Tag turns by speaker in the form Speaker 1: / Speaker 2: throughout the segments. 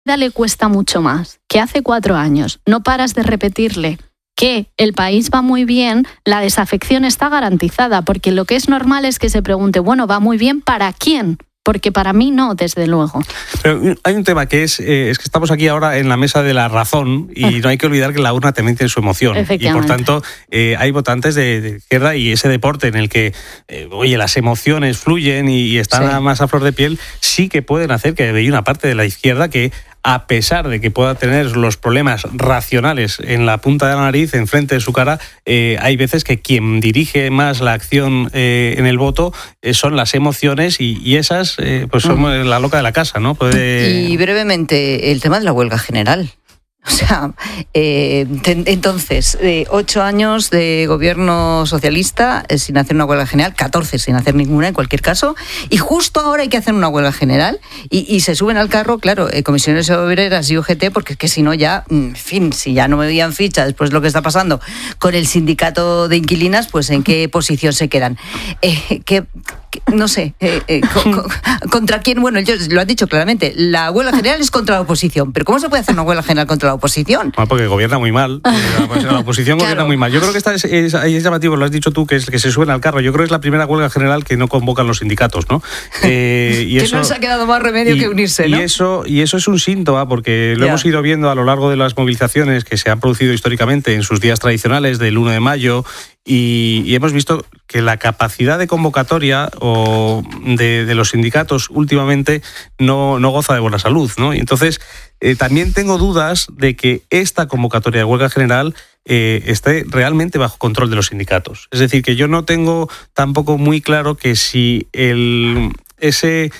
Speaker 1: le cuesta mucho más, que hace 4 años no paras de repetirle que el país va muy bien, la desafección está garantizada, porque lo que es normal es que se pregunte, bueno, ¿va muy bien para quién? Porque para mí no, desde luego.
Speaker 2: Pero hay un tema que es que estamos aquí ahora en la mesa de la razón y no hay que olvidar que la urna también tiene su emoción. Y por tanto hay votantes de izquierda y ese deporte en el que las emociones fluyen y están más a flor de piel, sí que pueden hacer que hay una parte de la izquierda que, a pesar de que pueda tener los problemas racionales en la punta de la nariz, enfrente de su cara, hay veces que quien dirige más la acción en el voto son las emociones y esas pues son la loca de la casa, ¿no?
Speaker 3: Y brevemente, el tema de la huelga general. O sea, entonces, 8 años de gobierno socialista sin hacer una huelga general, 14 sin hacer ninguna en cualquier caso, y justo ahora hay que hacer una huelga general y se suben al carro, claro, comisiones obreras y UGT, porque es que si no ya, en fin, si ya no me veían ficha después de lo que está pasando con el sindicato de inquilinas, pues en qué posición se quedan. No sé, ¿contra quién? Bueno, ellos lo han dicho claramente, la huelga general es contra la oposición, pero ¿cómo se puede hacer una huelga general contra la oposición?
Speaker 2: Porque gobierna muy mal, la oposición gobierna muy mal. Yo creo que esta es llamativo, lo has dicho tú, que se suben al carro. Yo creo que es la primera huelga general que no convocan los sindicatos, ¿no?
Speaker 3: Y que eso, no les ha quedado más remedio que unirse, ¿no?
Speaker 2: Y eso es un síntoma, porque lo hemos ido viendo a lo largo de las movilizaciones que se han producido históricamente en sus días tradicionales del 1 de mayo, y hemos visto que la capacidad de convocatoria o de los sindicatos últimamente no goza de buena salud, ¿no? Y entonces también tengo dudas de que esta convocatoria de huelga general esté realmente bajo control de los sindicatos. Es decir, que yo no tengo tampoco muy claro que si ese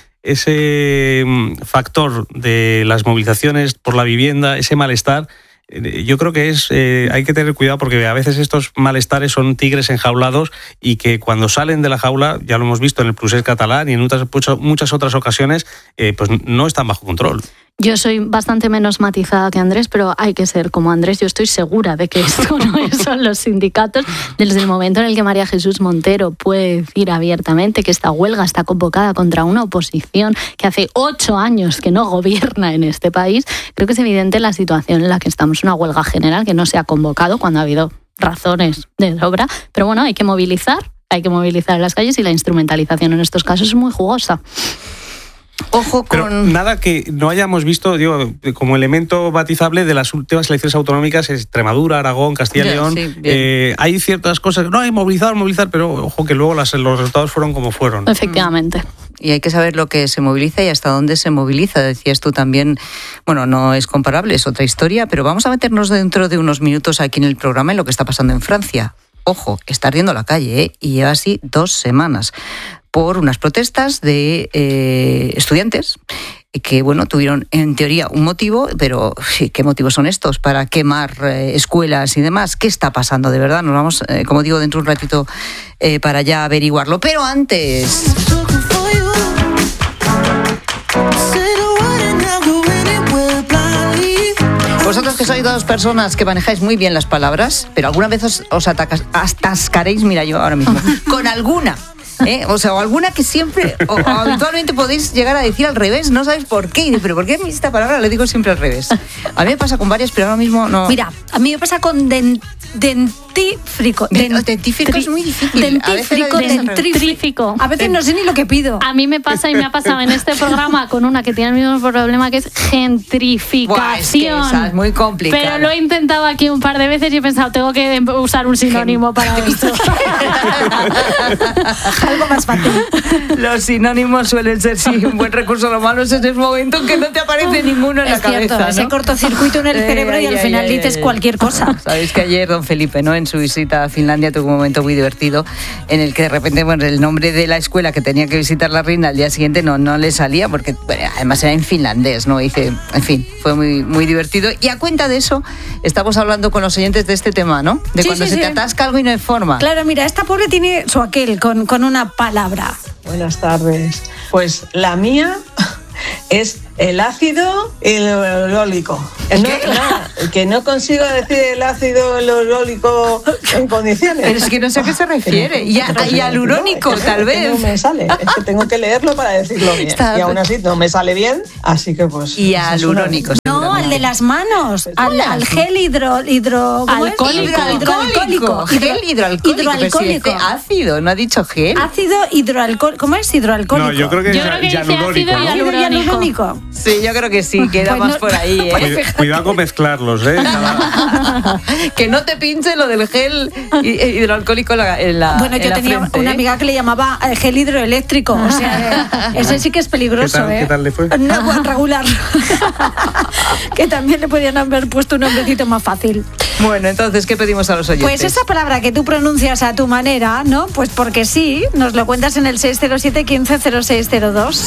Speaker 2: factor de las movilizaciones por la vivienda, ese malestar, yo creo que hay que tener cuidado, porque a veces estos malestares son tigres enjaulados y que cuando salen de la jaula, ya lo hemos visto en el procés catalán y en muchas otras ocasiones, pues no están bajo control.
Speaker 1: Yo soy bastante menos matizada que Andrés, pero hay que ser como Andrés. Yo estoy segura de que esto no son los sindicatos. Desde el momento en el que María Jesús Montero puede decir abiertamente que esta huelga está convocada contra una oposición que hace 8 años que no gobierna en este país, creo que es evidente la situación en la que estamos. Una huelga general que no se ha convocado cuando ha habido razones de sobra, pero bueno, hay que movilizar en las calles y la instrumentalización en estos casos es muy jugosa.
Speaker 3: Ojo con...
Speaker 2: Pero nada que no hayamos visto, digo, como elemento matizable de las últimas elecciones autonómicas, Extremadura, Aragón, Castilla y León. Sí, hay ciertas cosas, no hay movilizar, pero ojo que luego los resultados fueron como fueron.
Speaker 1: Efectivamente.
Speaker 3: Y hay que saber lo que se moviliza y hasta dónde se moviliza. Decías tú también, bueno, no es comparable, es otra historia, pero vamos a meternos dentro de unos minutos aquí en el programa en lo que está pasando en Francia. Ojo, está ardiendo la calle, y lleva así 2 semanas por unas protestas de estudiantes que, bueno, tuvieron en teoría un motivo, pero ¿qué motivos son estos para quemar escuelas y demás? ¿Qué está pasando de verdad? Nos vamos, como digo, dentro de un ratito para ya averiguarlo. Pero antes... Vosotros que sois 2 personas que manejáis muy bien las palabras, pero alguna vez os atascaréis, mira yo ahora mismo, con alguna... O sea, o alguna que siempre o habitualmente podéis llegar a decir al revés, no sabéis por qué. ¿Pero por qué a mí esta palabra le digo siempre al revés? A mí me pasa con varias, pero ahora mismo no.
Speaker 4: Mira, a mí me pasa con dentífrico.
Speaker 3: Dentífrico es muy difícil.
Speaker 1: Dentrífico.
Speaker 4: A veces no sé ni lo que pido.
Speaker 1: A mí me pasa y me ha pasado en este programa con una que tiene el mismo problema, que es gentrificación.
Speaker 3: Buah, es que esa es muy complicada.
Speaker 1: Pero lo he intentado aquí un par de veces y he pensado, tengo que usar un sinónimo para esto.
Speaker 4: Algo más fácil.
Speaker 3: Los sinónimos suelen ser, sí, un buen recurso. Lo malo es en ese momento en que no te aparece ninguno en la cabeza, ¿no?
Speaker 4: Ese cortocircuito en el cerebro y al final dices cualquier cosa.
Speaker 3: Sabéis que ayer don Felipe, ¿no?, en su visita a Finlandia tuvo un momento muy divertido en el que de repente, bueno, el nombre de la escuela que tenía que visitar la reina al día siguiente no le salía, porque bueno, además era en finlandés, ¿no? Dice, en fin, fue muy, muy divertido. Y a cuenta de eso estamos hablando con los oyentes de este tema, ¿no? De cuando se te atasca algo y no hay forma.
Speaker 4: Claro, mira, esta pobre tiene su aquel con una palabra.
Speaker 5: Buenas tardes. Pues la mía es el ácido hialurónico. Que no consigo decir el ácido hialurónico en condiciones.
Speaker 3: Pero es que no sé a qué se refiere. Hialurónico, tal vez.
Speaker 5: No me sale. Es que tengo que leerlo para decirlo bien. Y aún así no me sale bien, así que pues...
Speaker 3: Hialurónico.
Speaker 4: No, al de las manos. Al gel hidroalcohólico.
Speaker 3: Gel hidroalcohólico. Ácido, no ha dicho gel.
Speaker 4: Ácido hidroalcohólico. ¿Cómo es hidroalcohólico?
Speaker 2: No, yo creo que es
Speaker 4: hialurónico.
Speaker 3: Sí, yo creo que sí, queda más por ahí, ¿eh?
Speaker 2: Cuidado con mezclarlos, ¿eh?
Speaker 3: Que no te pinche lo del gel hidroalcohólico en la
Speaker 4: Bueno, yo tenía
Speaker 3: frente,
Speaker 4: una amiga que le llamaba gel hidroeléctrico, o sea, ese sí que es peligroso,
Speaker 2: ¿Qué tal le fue?
Speaker 4: No, bueno, regular. Que también le podían haber puesto un nombrecito más fácil.
Speaker 3: Bueno, entonces, ¿qué pedimos a los oyentes?
Speaker 4: Pues esa palabra que tú pronuncias a tu manera, ¿no? Pues porque sí, nos lo cuentas en el 607 15 0602.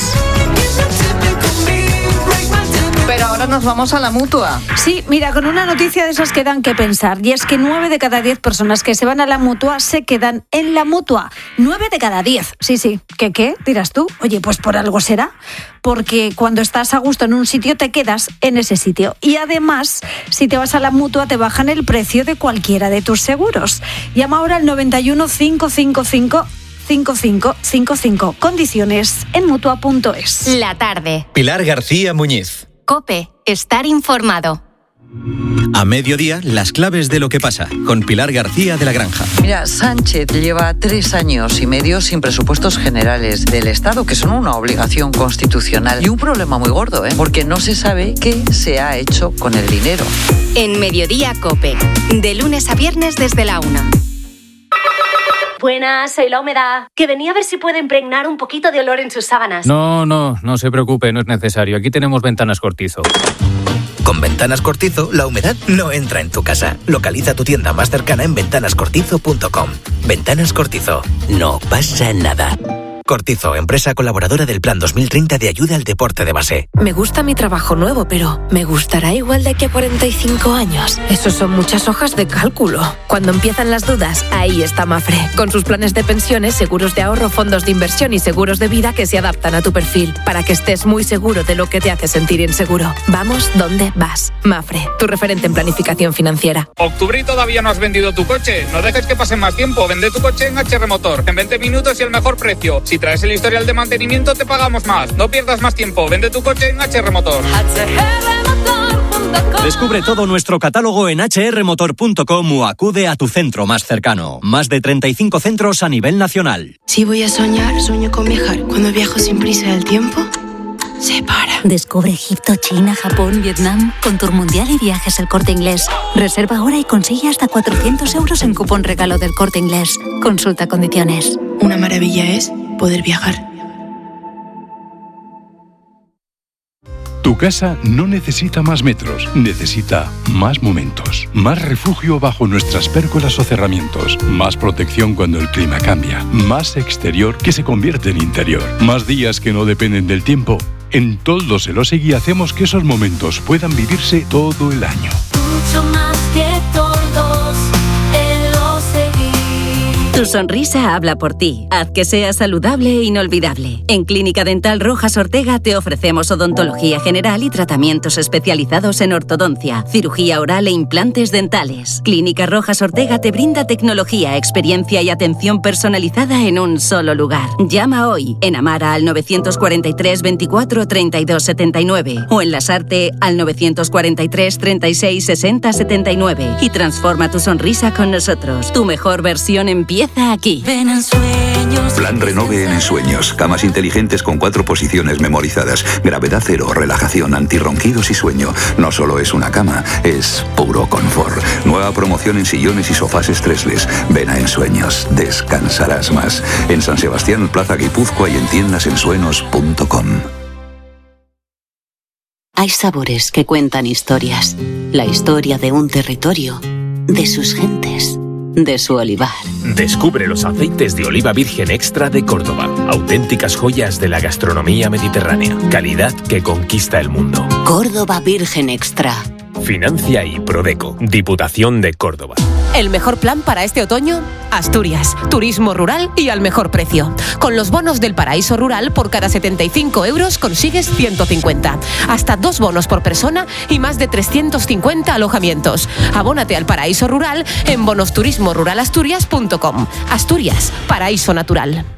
Speaker 3: Pero ahora nos vamos a la Mutua.
Speaker 4: Sí, mira, con una noticia de esas que dan que pensar, y es que 9 de cada 10 personas que se van a la Mutua se quedan en la Mutua. 9 de cada 10. Sí. ¿Qué? Dirás tú. Oye, pues por algo será. Porque cuando estás a gusto en un sitio te quedas en ese sitio. Y además, si te vas a la Mutua te bajan el precio de cualquiera de tus seguros. Llama ahora al 91 555 5555. Condiciones en Mutua.es.
Speaker 6: La tarde.
Speaker 7: Pilar García Muñiz.
Speaker 6: COPE. Estar informado.
Speaker 7: A mediodía, las claves de lo que pasa, con Pilar García de la Granja.
Speaker 3: Mira, Sánchez lleva 3 años y medio sin presupuestos generales del Estado, que son una obligación constitucional. Y un problema muy gordo, porque no se sabe qué se ha hecho con el dinero.
Speaker 6: En Mediodía COPE. De lunes a viernes desde la 1.
Speaker 8: Buenas, soy la humedad. Que venía a ver si puede impregnar un poquito de olor en sus sábanas.
Speaker 9: No se preocupe, no es necesario. Aquí tenemos Ventanas Cortizo.
Speaker 10: Con Ventanas Cortizo, la humedad no entra en tu casa. Localiza tu tienda más cercana en ventanascortizo.com. Ventanas Cortizo. No pasa nada. Cortizo, empresa colaboradora del Plan 2030 de ayuda al deporte de base.
Speaker 11: Me gusta mi trabajo nuevo, pero ¿me gustará igual de aquí a 45 años? Eso son muchas hojas de cálculo. Cuando empiezan las dudas, ahí está Mafre. Con sus planes de pensiones, seguros de ahorro, fondos de inversión y seguros de vida que se adaptan a tu perfil, para que estés muy seguro de lo que te hace sentir inseguro. Vamos donde vas. Mafre, tu referente en planificación financiera.
Speaker 12: Octubre y todavía no has vendido tu coche. No dejes que pase más tiempo. Vende tu coche en HR Motor. En 20 minutos y el mejor precio. Si traes el historial de mantenimiento te pagamos más. No pierdas más tiempo. Vende tu coche en HR Motor.
Speaker 7: Descubre todo nuestro catálogo en hrmotor.com o acude a tu centro más cercano. Más de 35 centros a nivel nacional.
Speaker 13: Si voy a soñar, sueño con viajar. Cuando viajo sin prisa del tiempo, se para.
Speaker 14: Descubre Egipto, China, Japón, Vietnam con Tour Mundial y Viajes El Corte Inglés. Reserva ahora y consigue hasta 400 euros en cupón regalo del Corte Inglés. Consulta condiciones.
Speaker 13: Una maravilla es poder viajar.
Speaker 15: Tu casa no necesita más metros, necesita más momentos. Más refugio bajo nuestras pérgolas o cerramientos. Más protección cuando el clima cambia. Más exterior que se convierte en interior. Más días que no dependen del tiempo. En Toldos Elosegui hacemos que esos momentos puedan vivirse todo el año.
Speaker 16: Mucho más que Toldos Elosegui.
Speaker 17: Tu sonrisa habla por ti. Haz que sea saludable e inolvidable. En Clínica Dental Rojas Ortega te ofrecemos odontología general y tratamientos especializados en ortodoncia, cirugía oral e implantes dentales. Clínica Rojas Ortega te brinda tecnología, experiencia y atención personalizada en un solo lugar. Llama hoy en Amara al 943 24 32 79 o en Lasarte al 943 36 60 79 y transforma tu sonrisa con nosotros. Tu mejor versión empieza aquí.
Speaker 16: Ven en sueños.
Speaker 18: Plan Renove en Ensueños. Camas inteligentes con 4 posiciones memorizadas. Gravedad cero, relajación, antirronquidos y sueño. No solo es una cama, es puro confort. Nueva promoción en sillones y sofás estresles. Ven a Ensueños. Descansarás más. En San Sebastián, Plaza Guipúzcoa y en tiendasensueños.com.
Speaker 19: Hay sabores que cuentan historias. La historia de un territorio, de sus gentes, de su olivar.
Speaker 20: Descubre los aceites de oliva virgen extra de Córdoba. Auténticas joyas de la gastronomía mediterránea. Calidad que conquista el mundo.
Speaker 19: Córdoba Virgen Extra.
Speaker 20: Financia y Prodeco. Diputación de Córdoba.
Speaker 21: ¿El mejor plan para este otoño? Asturias, turismo rural y al mejor precio. Con los bonos del Paraíso Rural, por cada 75 euros consigues 150. Hasta 2 bonos por persona y más de 350 alojamientos. Abónate al Paraíso Rural en bonosturismoruralasturias.com. Asturias, paraíso natural.